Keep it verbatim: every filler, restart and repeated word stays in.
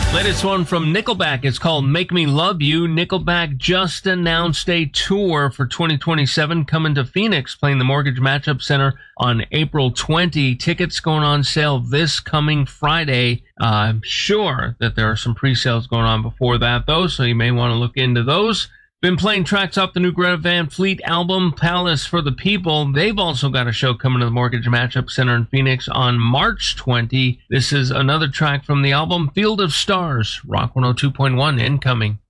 Latest one from Nickelback is called Make Me Love You. Nickelback just announced a tour for twenty twenty-seven coming to Phoenix, playing the Mortgage Matchup Center on April twentieth. Tickets going on sale this coming Friday. Uh, I'm sure that there are some pre-sales going on before that, though, so you may want to look into those. Been playing tracks off the new Greta Van Fleet album, Palace for the People. They've also got a show coming to the Mortgage Matchup Center in Phoenix on March twentieth. This is another track from the album, Field of Stars. Rock one oh two point one incoming.